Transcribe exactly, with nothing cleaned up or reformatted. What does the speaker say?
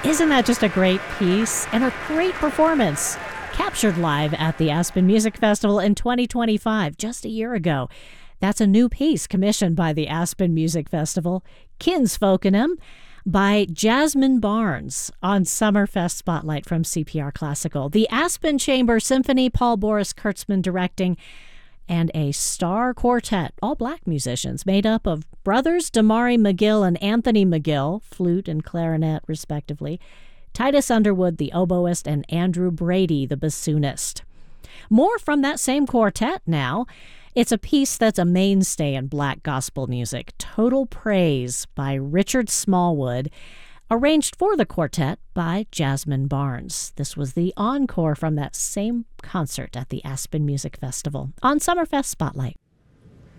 Isn't that just a great piece and a great performance? Captured live at the Aspen Music Festival in twenty twenty-five, just a year ago. That's a new piece commissioned by the Aspen Music Festival, Kinsfolkenem, by Jasmine Barnes on Summerfest Spotlight from C P R Classical. The Aspen Chamber Symphony, Paul Boris Kurtzman directing, and a star quartet, all black musicians, made up of brothers Damari McGill and Anthony McGill, flute and clarinet respectively, Titus Underwood, the oboist, and Andrew Brady, the bassoonist. More from that same quartet now. It's a piece that's a mainstay in black gospel music, Total Praise by Richard Smallwood, arranged for the quartet by Jasmine Barnes. This was the encore from that same concert at the Aspen Music Festival on Summerfest Spotlight.